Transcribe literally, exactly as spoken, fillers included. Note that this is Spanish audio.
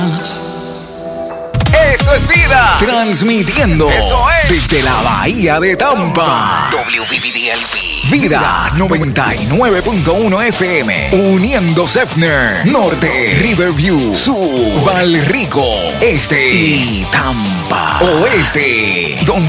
Esto es vida. Transmitiendo. Eso es. Desde la Bahía de Tampa. W V D L P. Vida noventa y nueve punto uno F M. Uniendo Sefner. Norte. Riverview. Sur. Valrico. Este. Y Tampa. Oeste. Donde